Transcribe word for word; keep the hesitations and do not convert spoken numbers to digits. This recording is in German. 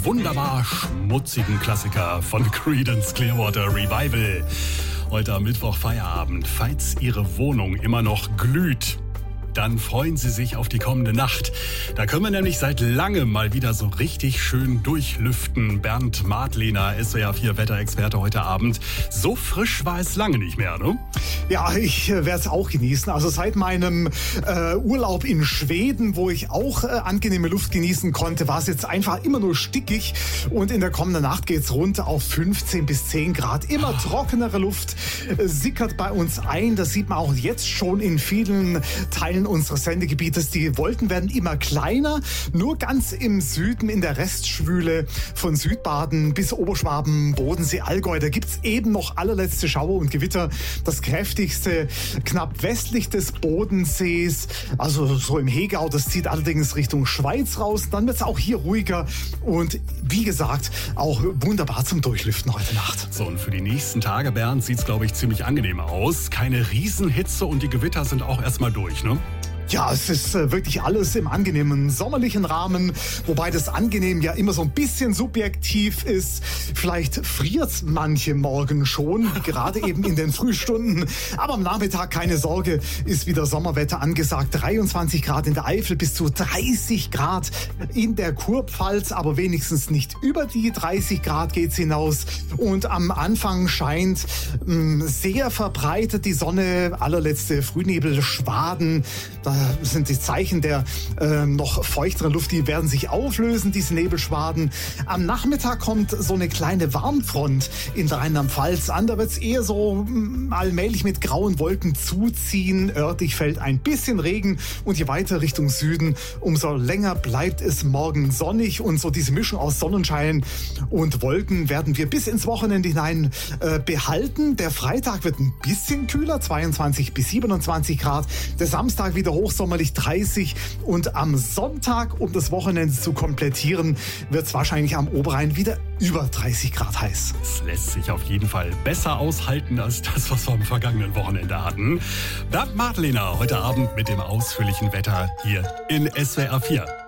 wunderbar schmutzigen Klassiker von Creedence Clearwater Revival. Heute am Mittwoch Feierabend. Falls Ihre Wohnung immer noch glüht, dann freuen Sie sich auf die kommende Nacht. Da können wir nämlich seit langem mal wieder so richtig schön durchlüften. Bernd Martlehner, S W R vier Wetterexperte heute Abend. So frisch war es lange nicht mehr, ne? Ja, ich äh, werde es auch genießen. Also seit meinem äh, Urlaub in Schweden, wo ich auch äh, angenehme Luft genießen konnte, war es jetzt einfach immer nur stickig. Und in der kommenden Nacht geht's runter auf fünfzehn bis zehn Grad. Immer trockenere Luft äh, sickert bei uns ein. Das sieht man auch jetzt schon in vielen Teilen unseres Sendegebietes. Die Wolken werden immer kleiner. Nur ganz im Süden, in der Restschwüle von Südbaden bis Oberschwaben, Bodensee, Allgäu, da gibt's eben noch allerletzte Schauer und Gewitter. Das kräftigste knapp westlich des Bodensees, also so im Hegau. Das zieht allerdings Richtung Schweiz raus. Dann wird's auch hier ruhiger und wie gesagt, auch wunderbar zum Durchlüften heute Nacht. So, und für die nächsten Tage, Bernd, sieht's, glaube ich, ziemlich angenehm aus. Keine Riesenhitze und die Gewitter sind auch erstmal durch, ne? Ja, es ist äh, wirklich alles im angenehmen sommerlichen Rahmen, wobei das angenehm ja immer so ein bisschen subjektiv ist. Vielleicht friert manche morgen schon, gerade eben in den Frühstunden. Aber am Nachmittag, keine Sorge, ist wieder Sommerwetter angesagt. dreiundzwanzig Grad in der Eifel, bis zu dreißig Grad in der Kurpfalz, aber wenigstens nicht über die dreißig Grad geht's hinaus. Und am Anfang scheint mh, sehr verbreitet die Sonne, allerletzte Frühnebelschwaden. Da sind die Zeichen der äh, noch feuchteren Luft, die werden sich auflösen, diese Nebelschwaden. Am Nachmittag kommt so eine kleine Warmfront in Rheinland-Pfalz an. Da wird es eher so mh, allmählich mit grauen Wolken zuziehen. Örtlich fällt ein bisschen Regen und je weiter Richtung Süden, umso länger bleibt es morgen sonnig. Und so diese Mischung aus Sonnenschein und Wolken werden wir bis ins Wochenende hinein äh, behalten. Der Freitag wird ein bisschen kühler, zweiundzwanzig bis siebenundzwanzig Grad. Der Samstag wieder hochsommerlich dreißig und am Sonntag, um das Wochenende zu komplettieren, wird es wahrscheinlich am Oberrhein wieder über dreißig Grad heiß. Es lässt sich auf jeden Fall besser aushalten als das, was wir am vergangenen Wochenende hatten. Bernd Martlehner heute Abend mit dem ausführlichen Wetter hier in S W R vier.